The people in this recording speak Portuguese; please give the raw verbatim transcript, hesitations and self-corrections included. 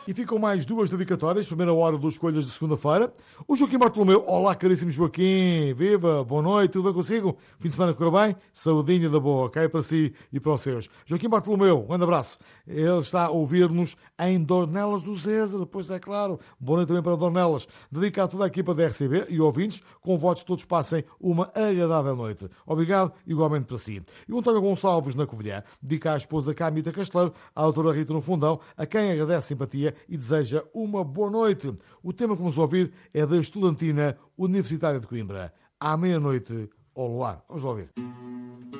E ficam mais duas dedicatórias, primeira hora dos Escolhas de segunda-feira. O Joaquim Bartolomeu. Olá, caríssimo Joaquim. Viva, boa noite, tudo bem consigo? Fim de semana correu bem? Saudinha da boa, cai para si e para os seus. Joaquim Bartolomeu, um grande abraço. Ele está a ouvir-nos em Dornelas do César, pois é claro. Boa noite também para Dornelas. Dedica a toda a equipa da R C B e ouvintes, com votos todos passem uma agradável noite. Obrigado, igualmente para si. E o António Gonçalves, na Covilhã, dedica à esposa Camita Casteleiro, à doutora Rita no Fundão, a quem agradece simpatia e deseja uma boa noite. O tema que vamos ouvir é da Estudantina Universitária de Coimbra. À meia-noite, ao luar. Vamos ouvir.